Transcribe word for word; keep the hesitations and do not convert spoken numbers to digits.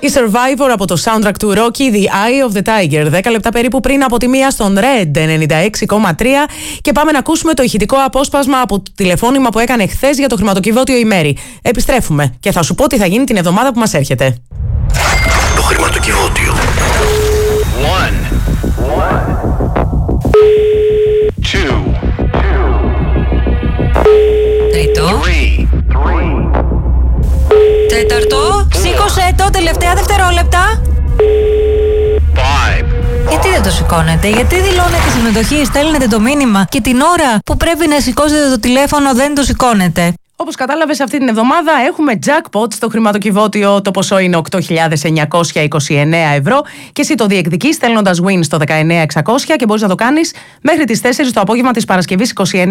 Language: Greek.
Η Survivor από το soundtrack του Rocky, The Eye of the Tiger. δέκα λεπτά περίπου πριν από τη μία στον Red ενενήντα έξι κόμμα τρία. Και πάμε να ακούσουμε το ηχητικό απόσπασμα από το τηλεφώνημα που έκανε χθες για το χρηματοκιβώτιο η Μέρη. Επιστρέφουμε και θα σου πω τι θα γίνει την εβδομάδα που μας έρχεται. Το χρηματοκιβώτιο. One. One. Two. Τρίτο. Three. Τέταρτο. Σήκωσε το, τελευταία δευτερόλεπτα. Five. Γιατί δεν το σηκώνετε, γιατί δηλώνετε συμμετοχή, στέλνετε το μήνυμα και την ώρα που πρέπει να σηκώσετε το τηλέφωνο δεν το σηκώνετε. Όπως κατάλαβες, αυτή την εβδομάδα έχουμε jackpot στο χρηματοκιβώτιο. Το ποσό είναι οκτώ χιλιάδες εννιακόσια είκοσι εννέα ευρώ και εσύ το διεκδικείς στέλνοντας win στο δεκαεννέα εξακόσια και μπορείς να το κάνεις μέχρι τις τέσσερις το απόγευμα της Παρασκευής είκοσι εννέα